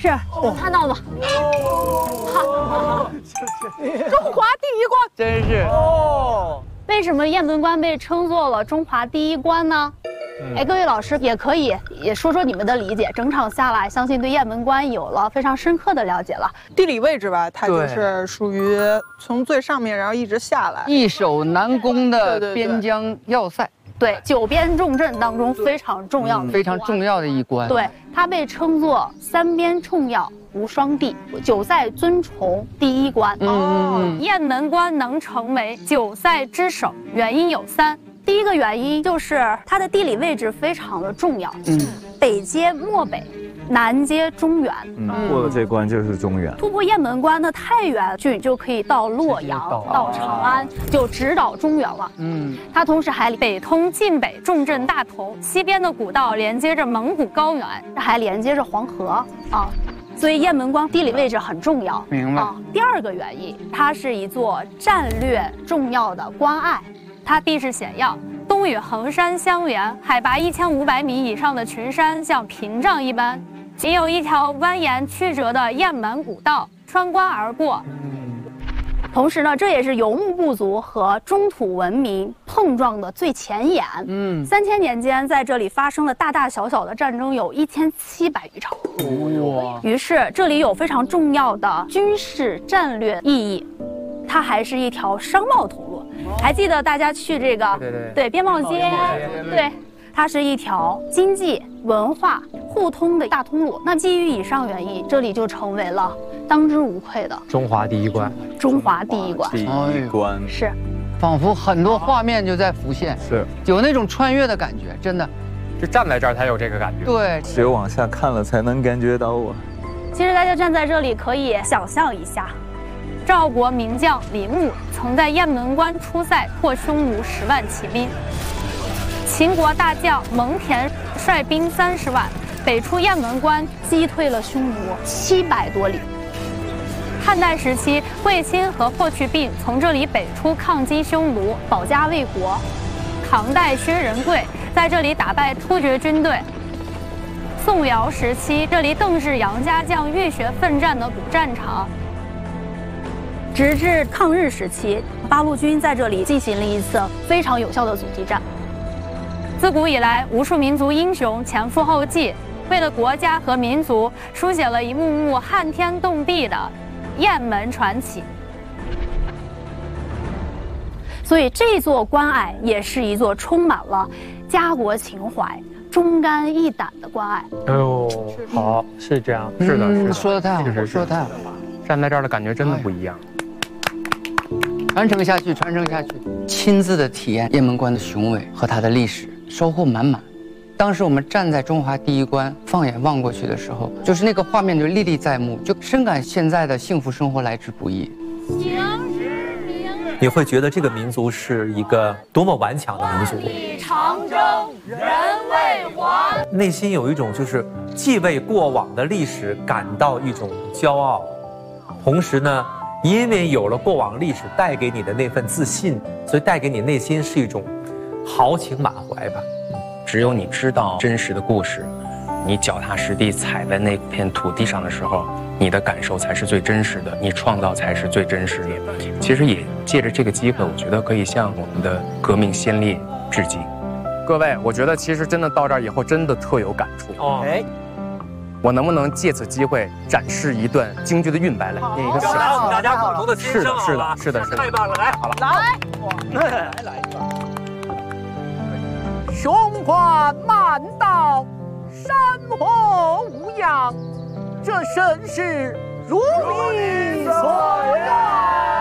是，能看到吗？好，中华第一关， 真是哦。 为什么雁门关被称作了中华第一关呢？哎，各位老师也可以也说说你们的理解。整场下来，相信对雁门关有了非常深刻的了解了。 地理位置吧，它就是属于从最上面，然后一直下来， 易守难攻的边疆要塞。 对，9边重镇当中非常重要的、 非常重要的一关。 对，它被称作3边冲要无双地，9塞尊崇第一关。雁门关能成为9塞之首，原因有3。第一个原因就是它的地理位置非常的重要，北接漠北，南接中原。 过了这关就是中原。 突破雁门关的太原郡就可以到洛阳，到长安，就直捣中原了。它同时还北通晋北重镇大同，西边的古道连接着蒙古高原，还连接着黄河啊。所以雁门关地理位置很重要。 明白。 第二个原因，它是一座战略重要的关隘。它地势险要，东与衡山相连，海拔1500米以上的群山像屏障一般，仅有一条蜿蜒曲折的雁门古道穿关而过。同时呢，这也是游牧部族和中土文明碰撞的最前沿。3000年间，在这里发生了大大小小的战争有1700余场。于是这里有非常重要的军事战略意义，它还是一条商贸通路。还记得大家去这个对边贸街，对，它是一条经济文化互通的大通路。那基于以上原因，这里就成为了当之无愧的中华第一关。 中华第一关， 第一关是， 仿佛很多画面就在浮现， 是有那种穿越的感觉，真的。 就站在这儿才有这个感觉。 对， 只有往下看了才能感觉到啊。 其实大家站在这里可以想象一下。赵国名将李牧曾在雁门关出塞，破匈奴10万骑兵。秦国大将蒙恬率兵30万，北出雁门关，击退了匈奴700多里。汉代时期，卫青和霍去病从这里北出抗击匈奴，保家卫国。唐代薛仁贵在这里打败突厥军队。宋辽时期，这里更是杨家将浴血奋战的古战场。直至抗日时期，八路军在这里进行了一次非常有效的阻击战。自古以来，无数民族英雄前赴后继，为了国家和民族，书写了一幕幕撼天动地的雁门传奇。所以，这座关隘也是一座充满了家国情怀、忠肝义胆的关隘。 哎呦，好，是这样，是的，是的， 说的太好， 说的太好， 站在这儿的感觉真的不一样。 传承下去，传承下去，亲自的体验雁门关的雄伟和它的历史，收获满满。当时我们站在中华第一关，放眼望过去的时候，就是那个画面就历历在目，就深感现在的幸福生活来之不易。 你会觉得这个民族是一个多么顽强的民族。 长征人未还， 内心有一种就是既为过往的历史感到一种骄傲，同时呢，因为有了过往历史带给你的那份自信，所以带给你内心是一种豪情满怀吧。 只有你知道真实的故事，你脚踏实地踩在那片土地上的时候，你的感受才是最真实的，你创造才是最真实的。其实也借着这个机会，我觉得可以向我们的革命先烈致敬。 各位，我觉得其实真的到这儿以后，真的特有感触。 哎， 我能不能借此机会展示一段京剧的韵白来念一个小词？大家共同的是的，是的，是的，是的， 太棒了！来，好了， 来一个。雄关漫道，山河无恙，这甚是如你所愿。